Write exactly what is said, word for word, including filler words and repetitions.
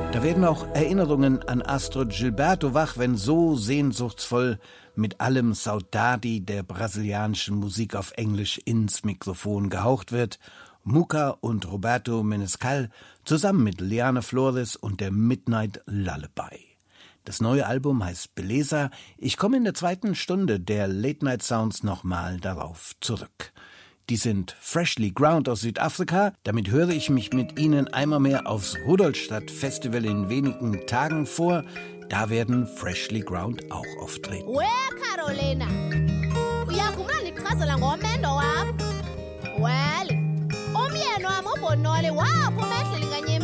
Da werden auch Erinnerungen an Astrud Gilberto wach, wenn so sehnsuchtsvoll mit allem Saudade der brasilianischen Musik auf Englisch ins Mikrofon gehaucht wird. Muca und Roberto Menescal zusammen mit Liana Flores und der Midnight Lullaby. Das neue Album heißt Beleza. Ich komme in der zweiten Stunde der Late Night Sounds nochmal darauf zurück. Die sind Freshly Ground aus Südafrika. Damit höre ich mich mit Ihnen einmal mehr aufs Rudolstadt Festival in wenigen Tagen vor. Da werden Freshly Ground auch auftreten. We Carolina, uyakhumula niqhazela ngomendo wam. Well, umyeni wam ubonole waphuma endlini nganye